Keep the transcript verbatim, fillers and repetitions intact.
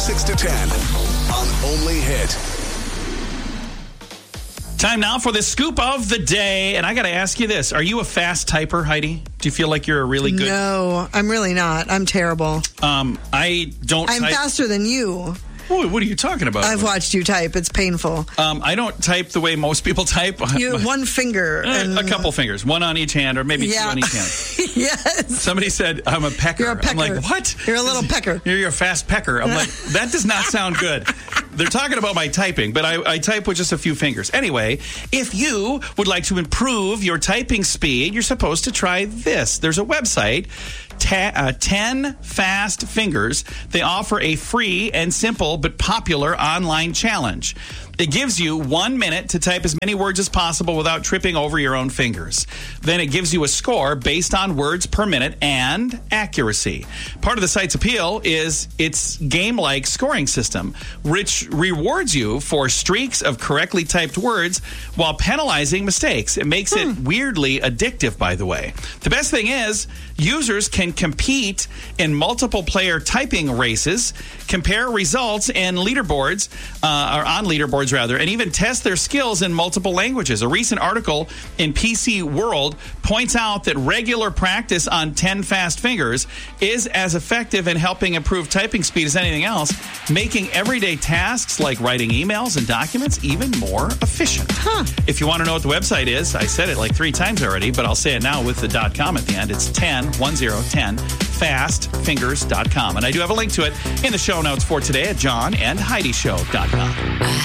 six to ten on Only Hit. Time now for the scoop of the day. And I got to ask you this. Are you a fast typer, Heidi? Do you feel like you're a really good... No, I'm really not. I'm terrible. Um, I don't I'm type... faster than you. What, what are you talking about? I've watched you type. It's painful. Um, I don't type the way most people type. You have one finger. Uh, and... A couple fingers. One on each hand, or maybe yeah. two on each hand. Yes. Somebody said, I'm a pecker. You're a pecker. I'm like, what? You're a little pecker. You're, you're a fast pecker. I'm like, that does not sound good. They're talking about my typing, but I, I type with just a few fingers. Anyway, if you would like to improve your typing speed, you're supposed to try this. There's a website, ta- uh, ten Fast Fingers. They offer a free and simple but popular online challenge. It gives you one minute to type as many words as possible without tripping over your own fingers. Then it gives you a score based on words per minute and accuracy. Part of the site's appeal is its game-like scoring system, which rewards you for streaks of correctly typed words while penalizing mistakes. It makes hmm. it weirdly addictive, by the way. The best thing is, users can compete in multiple player typing races, compare results and leaderboards, uh, or on leaderboards rather, and even test their skills in multiple languages. A recent article in P C World points out that regular practice on ten Fast Fingers is as effective in helping improve typing speed as anything else, making everyday tasks like writing emails and documents even more efficient. Huh. If you want to know what the website is, I said it like three times already, but I'll say it now with the .com at the end. It's ten, one zero, ten, fast fingers dot com. And I do have a link to it in the show notes for today at john and heidi show dot com.